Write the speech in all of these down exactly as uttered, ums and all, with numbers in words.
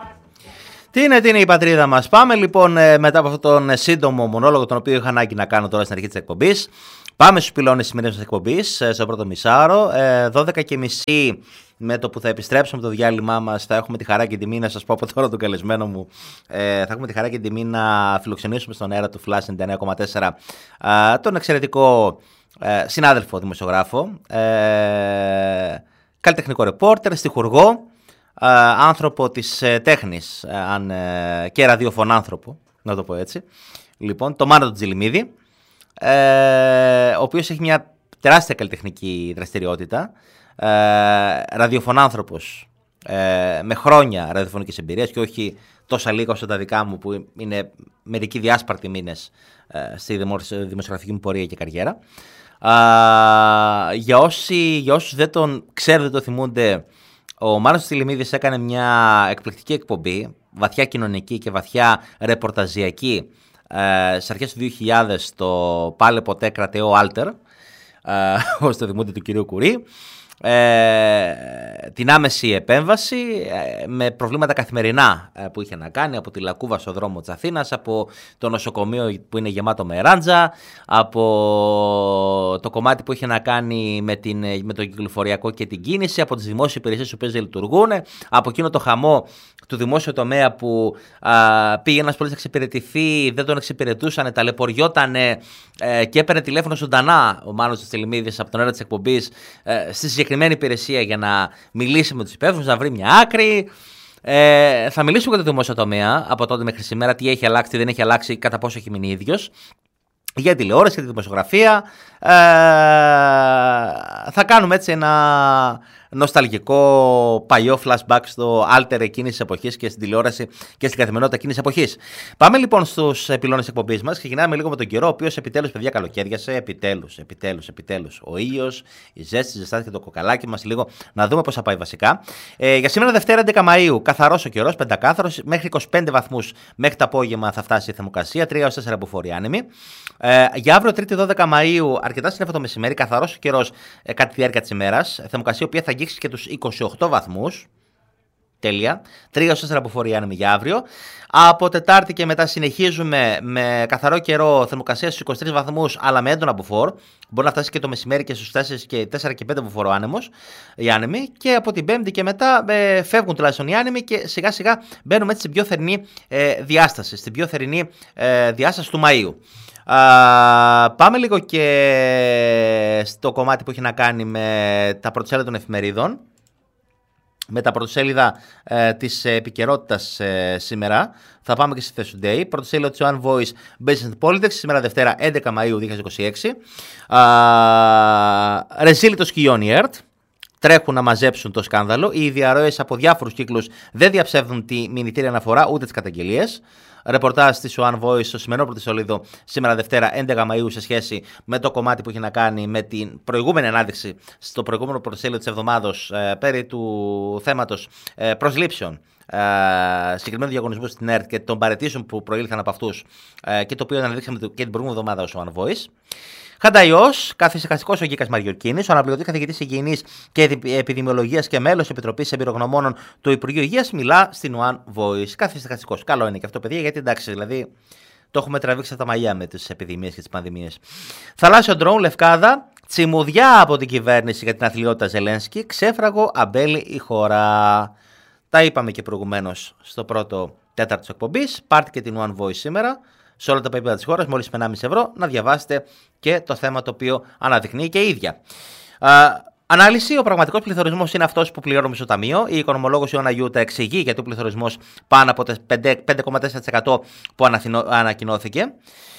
Τι είναι, τι είναι η πατρίδα μας. Πάμε λοιπόν μετά από αυτόν τον σύντομο μονόλογο, τον οποίο είχα ανάγκη να κάνω τώρα στην αρχή της εκπομπής. Πάμε στους πυλώνες της σημερινής εκπομπής, στο πρώτο μισάωρο. δώδεκα και μισή με το που θα επιστρέψουμε το διάλειμμά μας, θα έχουμε τη χαρά και τιμή να σας πω από τώρα τον καλεσμένο μου. Ε, θα έχουμε τη χαρά και τιμή να φιλοξενήσουμε στον αέρα του Flash ενενήντα εννέα κόμμα τέσσερα ε, τον εξαιρετικό ε, συνάδελφο δημοσιογράφο, ε, καλλιτεχνικό ρεπόρτερ, στιχουργό, ε, άνθρωπο της ε, τέχνης ε, αν, ε, και ραδιοφωνάνθρωπο, να το πω έτσι. Λοιπόν, το Μάνο του Τζιλιμίδη. Ε, ο οποίος έχει μια τεράστια καλλιτεχνική δραστηριότητα, ε, ραδιοφωνάνθρωπος ε, με χρόνια ραδιοφωνικής εμπειρίας και όχι τόσα λίγα όσο τα δικά μου που είναι μερικοί διάσπαρτοι μήνες ε, στη δημοσιογραφική μου πορεία και καριέρα. Ε, για, όσοι, για όσους δεν τον ξέρουν, δεν το θυμούνται, ο Μάνος Τζιλιμίδης έκανε μια εκπληκτική εκπομπή, βαθιά κοινωνική και βαθιά ρεπορταζιακή, Ε, στις αρχές του δύο χιλιάδες, το πάλε ποτέ κρατεό Άλτερ, ε, ως το θυμούνται του κυρίου Κουρί, ε, την άμεση επέμβαση ε, με προβλήματα καθημερινά ε, που είχε να κάνει, από τη Λακκούβα στο δρόμο της Αθήνας, από το νοσοκομείο που είναι γεμάτο με ράντζα, από το κομμάτι που είχε να κάνει με, την, με το κυκλοφοριακό και την κίνηση, από τις δημόσιες υπηρεσίες που δεν λειτουργούν, από εκείνο το χαμό του δημόσιου τομέα που α, πήγε ένας πολίτης να εξυπηρετηθεί, δεν τον εξυπηρετούσαν, ταλαιπωριότανε ε, και έπαιρνε τηλέφωνο ζωντανά ο Μάνος Τζιλιμίδης από τον αέρα της εκπομπής ε, στη συγκεκριμένη υπηρεσία για να μιλήσει με τους υπεύθυνους, να βρει μια άκρη. Ε, θα μιλήσουμε για το δημόσιο τομέα από τότε μέχρι σήμερα, τι έχει αλλάξει, τι δεν έχει αλλάξει, κατά πόσο έχει μείνει ίδιος. Για τηλεόραση, για τη δημοσιογραφία. Ε, θα κάνουμε έτσι ένα νοσταλγικό παλιό flashback στο Alter εκείνης της εποχής και στην τηλεόραση και στην καθημερινότητα εκείνης της εποχής. Πάμε λοιπόν στους πυλώνες εκπομπής μας. Ξεκινάμε λίγο με τον καιρό, ο οποίος επιτέλους, παιδιά, καλοκαίριασε. Επιτέλους, επιτέλους, επιτέλους. Ο ήλιος, η ζέστη, ζεστάθηκε το κοκαλάκι μας λίγο. Να δούμε πώς θα πάει βασικά. Ε, για σήμερα Δευτέρα έντεκα Μαΐου, καθαρός ο καιρός, πεντακάθαρος, μέχρι είκοσι πέντε βαθμούς μέχρι το απόγευμα θα φτάσει η θερμοκρασία, τρία έως τέσσερα αποφόροι άνεμοι. Ε, για αύριο Τρίτη δώδεκα Μαΐου, αρκετά συνέφατο μεσημέρι, καθαρός ο καιρός ε, κατά τη διάρκεια της ημέρας. Θερμοκρασία, η οποία θα αγγίξει και τους είκοσι οκτώ βαθμούς. Τέλεια. τρία έως τέσσερα αποφόροι άνεμοι για αύριο. Από Τετάρτη και μετά συνεχίζουμε με καθαρό καιρό, θερμοκρασία στους είκοσι τρεις βαθμούς, αλλά με έντονα αποφόρ. Μπορεί να φτάσει και το μεσημέρι και στους τέσσερα και πέντε αποφόρο άνεμος, οι άνεμοι. Και από την Πέμπτη και μετά ε, φεύγουν τουλάχιστον οι άνεμοι και σιγά σιγά μπαίνουμε έτσι στην πιο θερινή ε, διάσταση, στην πιο θερινή ε, διάσταση του Μαΐου. Uh, πάμε λίγο και στο κομμάτι που έχει να κάνει με τα πρωτοσέλιδα των εφημερίδων, με τα πρωτοσέλιδα ε, της επικαιρότητας ε, σήμερα. Θα πάμε και στη Thesday Today. Πρωτοσέλιδο της One Voice Business and Politics, σήμερα Δευτέρα έντεκα Μαΐου δύο χιλιάδες είκοσι έξι. Uh, Ρεζίλη το σκιών η ΕΡΤ. Τρέχουν να μαζέψουν το σκάνδαλο. Οι διαρροές από διάφορους κύκλους δεν διαψεύδουν τη μηνυτήρια αναφορά ούτε τις καταγγελίες. Ρεπορτάζ της One Voice στο σημερινό πρωτοσέλιδο σήμερα Δευτέρα έντεκα Μαΐου σε σχέση με το κομμάτι που έχει να κάνει με την προηγούμενη ανάδειξη στο προηγούμενο πρωτοσέλιδο της εβδομάδος ε, περί του θέματος ε, προσλήψεων ε, συγκεκριμένου διαγωνισμού στην ΕΡΤ και των παραιτήσεων που προήλθαν από αυτούς ε, και το οποίο αναδείξαμε και την προηγούμενη εβδομάδα ως One Voice. Χανταϊός, καθησυχαστικός ο Γκίκας Μαριοκίνης, ο αναπληρωτής καθηγητής υγιεινής και επιδημιολογίας και μέλος Επιτροπής Εμπειρογνωμόνων του Υπουργείου Υγείας, μιλά στην One Voice. Καθησυχαστικός. Καλό είναι και αυτό, παιδιά, γιατί εντάξει, δηλαδή το έχουμε τραβήξει από τα μαλλιά με τις επιδημίες και τις πανδημίες. Θαλάσσιο ντρόουν, Λευκάδα, τσιμουδιά από την κυβέρνηση για την αθλειότητα Ζελένσκι, ξέφραγο αμπέλη η χώρα. Τα είπαμε και προηγουμένως στο πρώτο τέταρτο της εκπομπής. Πάρτε και την One Voice σήμερα. Σε όλα τα επίπεδα της χώρας, μόλις ενάμιση ευρώ, να διαβάσετε και το θέμα το οποίο αναδεικνύει και η ίδια. Α, ανάλυση: ο πραγματικός πληθωρισμός είναι αυτός που πληρώνουμε στο ταμείο. Η οικονομολόγος Ιωάννα Γιούτα εξηγεί γιατί ο πληθωρισμός πάνω από το πέντε κόμμα τέσσερα τοις εκατό που ανακοινώθηκε.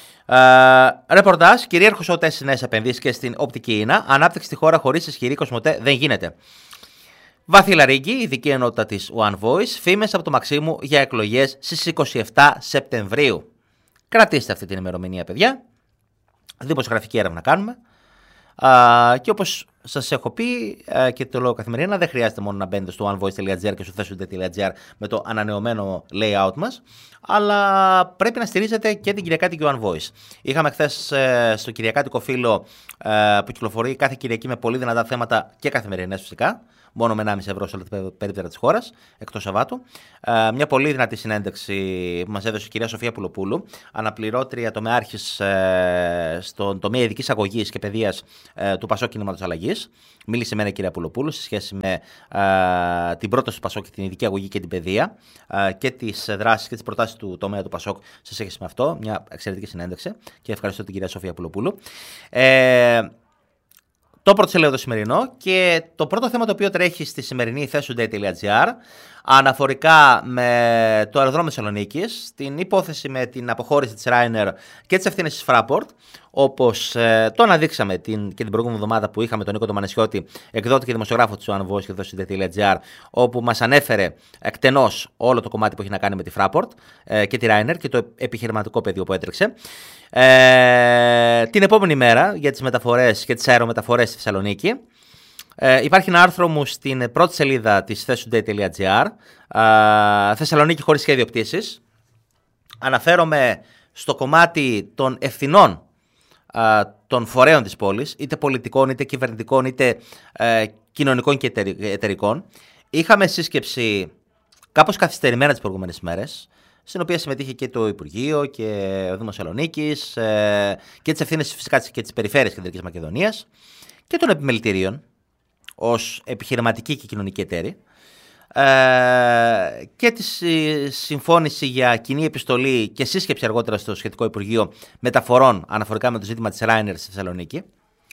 Ρεπορτάζ: κυρίαρχος ΟΤΕ στις νέες επενδύσεις και στην οπτική ίνα. Ανάπτυξη στη χώρα χωρίς ισχυρή Κοσμοτέ δεν γίνεται. Βάθη Λαρίγκη, ειδική ενότητα της One Voice. Φήμες από το Μαξίμου για εκλογές στις είκοσι επτά Σεπτεμβρίου. Κρατήστε αυτή την ημερομηνία, παιδιά. Δημοσιογραφική έρευνα κάνουμε. Α, και όπως σας έχω πει α, και το λέω καθημερινά, δεν χρειάζεται μόνο να μπαίνετε στο onevoice.gr και στο thesday.gr με το ανανεωμένο layout μας, αλλά πρέπει να στηρίζετε και την Κυριακάτικη One Voice. Είχαμε χθες ε, στο Κυριακάτικο φύλλο ε, που κυκλοφορεί κάθε Κυριακή με πολύ δυνατά θέματα και καθημερινές φυσικά. μόνο με ενάμιση ευρώ σε όλα τα περίπτερα της χώρας, εκτός Σαββάτου. Ε, μια πολύ δυνατή συνέντευξη που μας έδωσε η κυρία Σοφία Πουλοπούλου, αναπληρώτρια τομεάρχης ε, στον τομέα ειδικής αγωγής και παιδείας ε, του Πασόκ Κινήματος Αλλαγής. Μίλησε με ένα κυρία Πουλοπούλου σε σχέση με ε, την πρόταση του Πασόκ και την ειδική αγωγή και την παιδεία ε, και τις δράσεις και τις προτάσεις του τομέα του Πασόκ σε σχέση με αυτό. Μια εξαιρετική συνέντευξη και ευχαριστώ την κυρία Σοφία Πουλοπούλου. Ε, Το πρώτο σελίδα το σημερινό και το πρώτο θέμα το οποίο τρέχει στη σημερινή thesonday.gr αναφορικά με το αεροδρόμιο Θεσσαλονίκης, την υπόθεση με την αποχώρηση της Ryanair και τις ευθύνες της Fraport, όπως ε, το αναδείξαμε την, και την προηγούμενη εβδομάδα που είχαμε τον Νίκο τον Μανεσιώτη, εκδότη και δημοσιογράφο του One Voice και του thesonday.gr, όπου μας ανέφερε εκτενώς όλο το κομμάτι που έχει να κάνει με τη Fraport ε, και τη Ryanair και το επιχειρηματικό πεδίο που έτρεξε. Ε, την επόμενη μέρα για τις μεταφορές και τις αερομεταφορές στη Θεσσαλονίκη. Ε, υπάρχει ένα άρθρο μου στην πρώτη σελίδα της thesonday.gr, ε, Θεσσαλονίκη χωρίς σχέδιο πτήσης. Αναφέρομαι στο κομμάτι των ευθυνών ε, των φορέων της πόλης, είτε πολιτικών, είτε κυβερνητικών, είτε ε, κοινωνικών και εταιρικών. Είχαμε σύσκεψη κάπως καθυστερημένα τις προηγούμενες μέρες, στην οποία συμμετείχε και το Υπουργείο και ο Δήμος Θεσσαλονίκης ε, και τις ευθύνες φυσικά και της Περιφέρειας Κεντρικής Μακεδονίας και των επιμελητηρίων ως επιχειρηματική και κοινωνική εταίρη ε, και τη συμφώνηση για κοινή επιστολή και σύσκεψη αργότερα στο σχετικό Υπουργείο Μεταφορών αναφορικά με το ζήτημα της Ryanair στη Θεσσαλονίκη.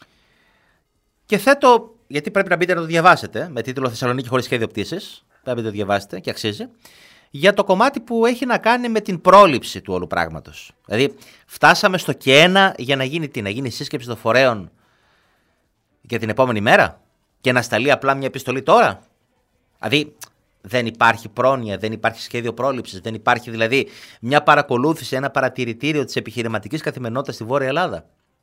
Και θέτω, γιατί πρέπει να μπείτε να το διαβάσετε, με τίτλο Θεσσαλονίκη χωρίς σχέδιο πτήσης, πρέπει να το διαβάσετε και αξίζει, για το κομμάτι που έχει να κάνει με την πρόληψη του όλου πράγματος. Δηλαδή, φτάσαμε στο και ένα για να γίνει τι, να γίνει σύσκεψη των φορέων για την επόμενη μέρα και να σταλεί απλά μια επιστολή τώρα. Δηλαδή, δεν υπάρχει πρόνοια, δεν υπάρχει σχέδιο πρόληψης, δεν υπάρχει δηλαδή μια παρακολούθηση, ένα παρατηρητήριο της επιχειρηματικής καθημερινότητας στη Βόρεια Ελλάδα.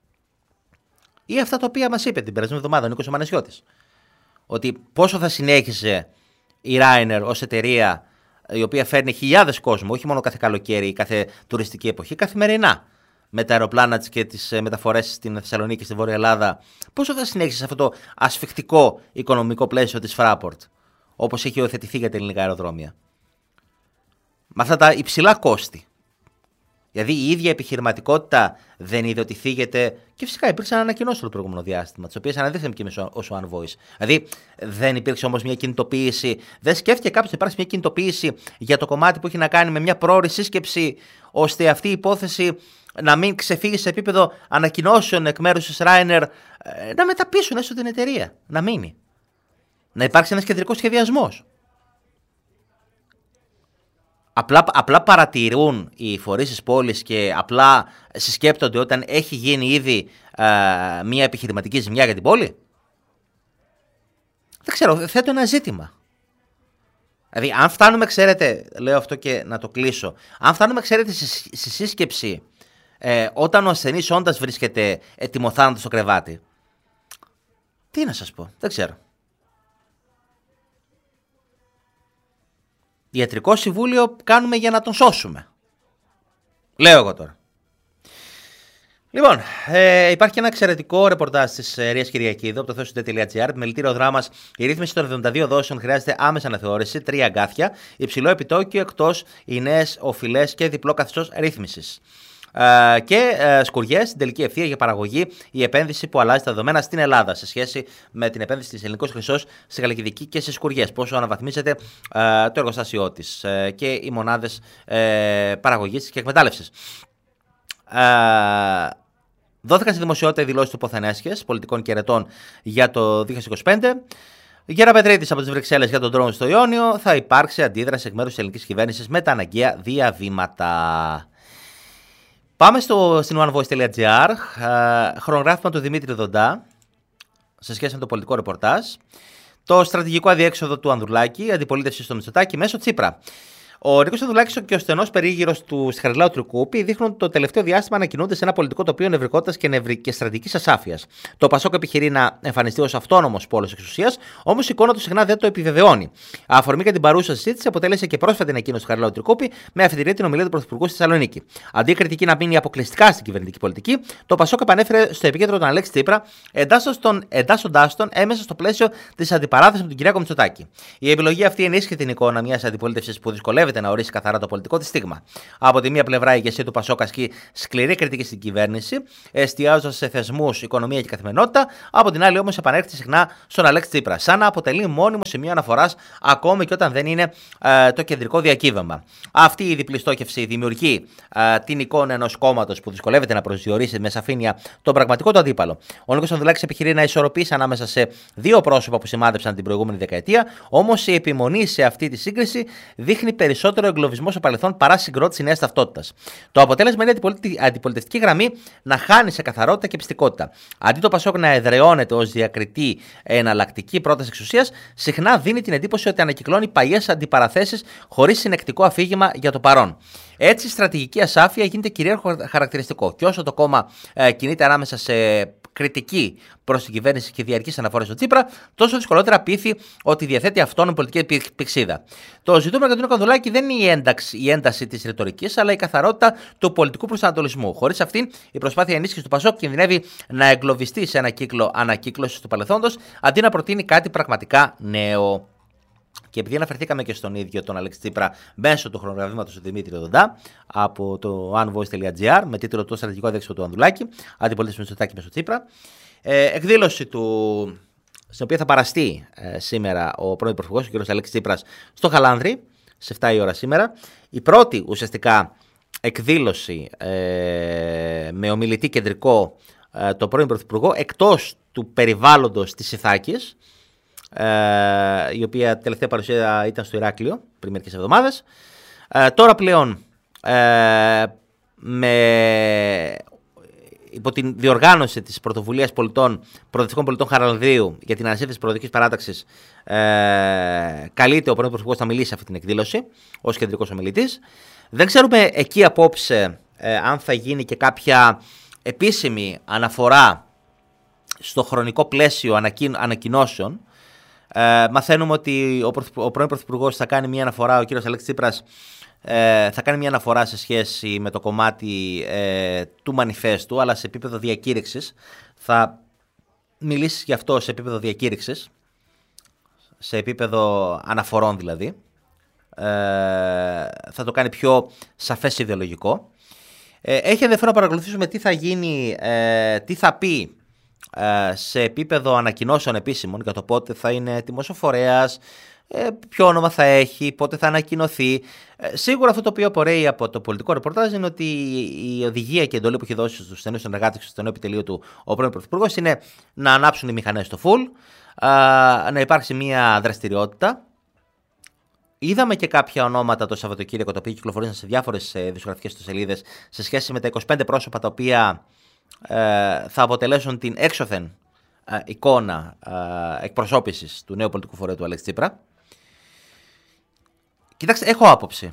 Ή αυτά τα οποία μας είπε την περασμένη εβδομάδα ο Νίκος ο Μανεσιώτης. Ότι πόσο θα συνέχισε η Ryanair ως εταιρεία η οποία φέρνει χιλιάδες κόσμο, όχι μόνο κάθε καλοκαίρι ή κάθε τουριστική εποχή, καθημερινά με τα αεροπλάνα της και τις μεταφορές στην Θεσσαλονίκη και στη Βόρεια Ελλάδα, πόσο θα συνέχισε αυτό το ασφιχτικό οικονομικό πλαίσιο της Fraport, όπως έχει υιοθετηθεί για τα ελληνικά αεροδρόμια. Με αυτά τα υψηλά κόστη. Δηλαδή η ίδια επιχειρηματικότητα δεν είδε ότι θίγεται και φυσικά υπήρξαν ανακοινώσεις το προηγούμενο διάστημα, τις οποίες αναδείχθηκαν και εμείς ως One Voice. Δηλαδή δεν υπήρξε όμως μια κινητοποίηση, δεν σκέφτηκε κάποιος να υπάρξει μια κινητοποίηση για το κομμάτι που έχει να κάνει με μια πρόωρη σύσκεψη, ώστε αυτή η υπόθεση να μην ξεφύγει σε επίπεδο ανακοινώσεων εκ μέρους της Ryanair, να μεταπίσουν έστω την εταιρεία, να μείνει. Να υπάρξει ένας κεντρικός σχεδιασμός. Απλά, απλά παρατηρούν οι φορείς της πόλης και απλά συσκέπτονται όταν έχει γίνει ήδη α, μια επιχειρηματική ζημιά για την πόλη. Δεν ξέρω, θέτω ένα ζήτημα. Δηλαδή, αν φτάνουμε, ξέρετε, λέω αυτό και να το κλείσω, αν φτάνουμε, ξέρετε, στη σύσκεψη ε, όταν ο ασθενής όντας βρίσκεται ετοιμοθάνατος στο κρεβάτι, τι να σας πω, δεν ξέρω. Ιατρικό συμβούλιο κάνουμε για να τον σώσουμε. Λέω εγώ τώρα. Λοιπόν, ε, υπάρχει ένα εξαιρετικό ρεπορτάζ της ε, Ρίας Κυριακίδου από το thesonday.gr. Μελητήριο δράμας, η ρύθμιση των εβδομήντα δύο δόσεων χρειάζεται άμεσα αναθεώρηση, τρία αγκάθια, υψηλό επιτόκιο εκτός οι νέες οφειλές και διπλό καθεστώς ρύθμισης. Uh, και uh, σκουριές στην τελική ευθεία για παραγωγή, η επένδυση που αλλάζει τα δεδομένα στην Ελλάδα σε σχέση με την επένδυση της Ελληνικός Χρυσός στη Χαλκιδική και στις σκουριές. Πόσο αναβαθμίζεται uh, το εργοστάσιό της uh, και οι μονάδες uh, παραγωγής και εκμετάλλευσης. Uh, δόθηκαν στη δημοσιότητα οι δηλώσεις του Ποθενέσχες πολιτικών και ερετών για το δύο χιλιάδες είκοσι πέντε. Γεραπετρίτης από τις Βρυξέλλες για τον drone στο Ιόνιο. Θα υπάρξει αντίδραση εκ μέρους της ελληνικής κυβέρνησης με τα αναγκαία διαβήματα. Πάμε στο, στην onevoice.gr, χρονογράφημα του Δημήτρη Δοντά, σε σχέση με το πολιτικό ρεπορτάζ. Το στρατηγικό αδιέξοδο του Ανδρουλάκη, αντιπολίτευση στο Μητσοτάκη μέσω Τσίπρα. Ο Νίκος Ανδρουλάκης και ο στενός περίγυρος του Χαριλάου Τρικούπη δείχνουν το τελευταίο διάστημα να κινούνται σε ένα πολιτικό τοπίο νευρικότητας και, νευρι... και στρατηγικής ασάφειας. Το Πασόκ επιχειρεί να εμφανιστεί ως αυτόνομος πόλος εξουσίας, όμως η εικόνα του συχνά δεν το επιβεβαιώνει. Αφορμή για την παρούσα συζήτηση αποτέλεσε και πρόσφατη ανακοίνωση του Χαριλάου Τρικούπη με αφετηρία την ομιλία του Πρωθυπουργού στη Θεσσαλονίκη. Αντί η κριτική να μείνει αποκλειστικά στην κυβερνητική πολιτική, το Πασόκ επανέφερε στο επίκεντρο τον Αλέξη Τσίπρα, εντάσσοντάς τον έμεσα στο πλαίσιο της αντιπαράθεσης με τον Κυριάκο Μητσοτάκη. Η επιλογή αυτή ενίσχυε την εικόνα μιας αντιπολίτευσης που δυσκολεύεται να ορίσει καθαρά το πολιτικό της στίγμα. Από τη μία πλευρά, η ηγεσία του Πασόκ ασκεί σκληρή κριτική στην κυβέρνηση, εστιάζοντας σε θεσμούς, οικονομία και καθημερινότητα. Από την άλλη, όμως, επανέρχεται συχνά στον Αλέξη Τσίπρα, σαν να αποτελεί μόνιμο σημείο αναφοράς, ακόμη και όταν δεν είναι ε, το κεντρικό διακύβευμα. Αυτή η διπλή στόχευση δημιουργεί ε, την εικόνα ενός κόμματος που δυσκολεύεται να προσδιορίσει με σαφήνεια τον πραγματικό του αντίπαλο. Ο Νίκος Ανδρουλάκης επιχειρεί να ισορροπήσει ανάμεσα σε δύο πρόσωπα που σημάδεψαν την προηγούμενη δεκαετία, όμως η επιμονή σε αυτή τη σύγκριση δείχνει περισσότερο εγκλωβισμό στο παρελθόν παρά συγκρότηση νέας ταυτότητας. Το αποτέλεσμα είναι η αντιπολιτευτική γραμμή να χάνει σε καθαρότητα και πιστικότητα. Αντί το Πασόκ να εδραιώνεται ως διακριτή εναλλακτική πρόταση εξουσίας, συχνά δίνει την εντύπωση ότι ανακυκλώνει παλιές αντιπαραθέσεις χωρίς συνεκτικό αφήγημα για το παρόν. Έτσι, η στρατηγική ασάφεια γίνεται κυρίαρχο χαρακτηριστικό. Και όσο το κόμμα ε, κινείται ανάμεσα σε κριτική προς την κυβέρνηση και διαρκής αναφορές στο Τσίπρα, τόσο δυσκολότερα πείθει ότι διαθέτει αυτόνομη πολιτική πηξίδα. Το ζητούμενο για τον Νίκο Ανδρουλάκη δεν είναι η, ένταξη, η ένταση της ρητορικής, αλλά η καθαρότητα του πολιτικού προσανατολισμού. Χωρίς αυτήν, η προσπάθεια ενίσχυσης του Πασόκ κινδυνεύει να εγκλωβιστεί σε ένα κύκλο ανακύκλωσης του παρελθόντος, αντί να προτείνει κάτι πραγματικά νέο. Και επειδή αναφερθήκαμε και στον ίδιο τον Αλέξη Τσίπρα μέσω του χρονογραφήματος του Δημήτρη Δοντά από το onevoice τελεία gr με τίτλο Το στρατηγικό αδέξιο του Ανδρουλάκη, αντιπολίτευση Μητσοτάκη μέσω Τσίπρα. Ε, εκδήλωση του, στην οποία θα παραστεί ε, σήμερα ο πρώην Πρωθυπουργός, ο κ. Αλέξης Τσίπρας, στο Χαλάνδρη, σε εφτά η ώρα σήμερα. Η πρώτη ουσιαστικά εκδήλωση ε, με ομιλητή κεντρικό ε, τον πρώην Πρωθυπουργό εκτός του περιβάλλοντος της Ιθάκης, Uh, η οποία τελευταία παρουσία ήταν στο Ηράκλειο πριν μερικές εβδομάδες. Uh, τώρα πλέον uh, με, υπό την διοργάνωση της πρωτοβουλίας πολιτών, προοδευτικών πολιτών Χαραλδίου για την ανασύνθεση προοδευτικής παράταξης, uh, καλείται ο πρώην Πρωθυπουργός να μιλήσει σε αυτή την εκδήλωση ως κεντρικός ομιλητής. Δεν ξέρουμε εκεί απόψε uh, αν θα γίνει και κάποια επίσημη αναφορά στο χρονικό πλαίσιο ανακοιν, ανακοινώσεων. Ε, μαθαίνουμε ότι ο, ο πρώην Πρωθυπουργός θα κάνει μια αναφορά, ο κύριος Αλέξης Τσίπρας ε, θα κάνει μια αναφορά σε σχέση με το κομμάτι ε, του μανιφέστου, αλλά σε επίπεδο διακήρυξης. Θα μιλήσει γι' αυτό σε επίπεδο διακήρυξης, σε επίπεδο αναφορών δηλαδή. Ε, θα το κάνει πιο σαφές ιδεολογικό. Ε, έχει ενδιαφέρον να παρακολουθήσουμε τι θα γίνει, ε, τι θα πει σε επίπεδο ανακοινώσεων επίσημων για το πότε θα είναι έτοιμος ο φορέας, ποιο όνομα θα έχει, πότε θα ανακοινωθεί. Σίγουρα αυτό το οποίο απορρέει από το πολιτικό ρεπορτάζ είναι ότι η οδηγία και η εντολή που έχει δώσει στους στενούς συνεργάτες και στο στενό επιτελείο του ο πρώην Πρωθυπουργός είναι να ανάψουν οι μηχανές στο full, να υπάρξει μια δραστηριότητα. Είδαμε και κάποια ονόματα το Σαββατοκύριακο τα οποία κυκλοφορήσαν σε διάφορες δημοσιογραφικές σελίδες σε σχέση με τα είκοσι πέντε πρόσωπα τα οποία θα αποτελέσουν την έξωθεν ε, εικόνα ε, εκπροσώπησης του νέου πολιτικού φορέα του Αλέξη Τσίπρα. Κοιτάξτε, έχω άποψη.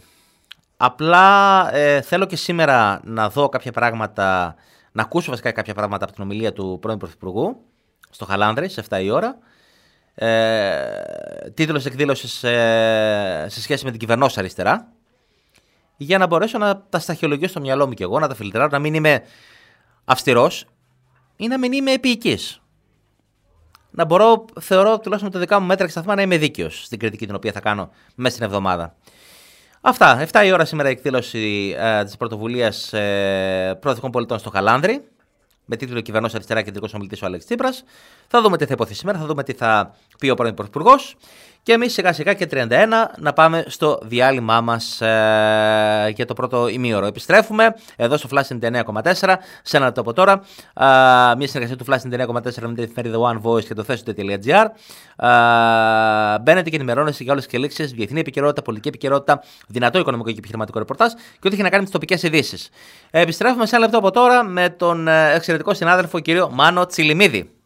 Απλά ε, θέλω και σήμερα να δω κάποια πράγματα, να ακούσω βασικά κάποια πράγματα από την ομιλία του πρώην Πρωθυπουργού στο Χαλάνδρη σε εφτά η ώρα. Ε, τίτλος εκδήλωσης ε, σε σχέση με την κυβερνόσα αριστερά, για να μπορέσω να τα σταχυολογήσω στο μυαλό μου κι εγώ, να τα φιλτράρω, να μην είμαι αυστηρός ή να μην είμαι επίοικης. Να μπορώ, θεωρώ τουλάχιστον με τα δικά μου μέτρα και σταθμά, να είμαι δίκαιος στην κριτική την οποία θα κάνω μέσα στην εβδομάδα. Αυτά. εφτά η ώρα σήμερα η εκδήλωση ε, της πρωτοβουλίας ε, προοδευτικών πολιτών στο Χαλάνδρη, με τίτλο Κυβερνός Αριστερά, κεντρικός ομιλητής ο Αλέξης Τσίπρας. Θα δούμε τι θα υποθεί σήμερα, θα δούμε τι θα πει ο πρώην Πρωθυπουργός. Και εμείς σιγά σιγά και τριάντα ένα να πάμε στο διάλειμμά μας ε, για το πρώτο ημίωρο. Επιστρέφουμε εδώ στο Flash ενενήντα εννέα κόμμα τέσσερα σε ένα λεπτό από τώρα. Ε, μια συνεργασία του Flash ενενήντα εννέα κόμμα τέσσερα με την εφημερίδα onevoice και το thesode.gr. Ε, μπαίνετε και ενημερώνεστε για όλες τις εξελίξεις, διεθνή επικαιρότητα, πολιτική επικαιρότητα, δυνατό οικονομικό και επιχειρηματικό ρεπορτάζ και ό,τι έχει να κάνει με τις τοπικές ειδήσεις. Ε, επιστρέφουμε σε ένα λεπτό από τώρα με τον εξαιρετικό συνάδελφο κύριο Μάνο Τσιλιμίδη.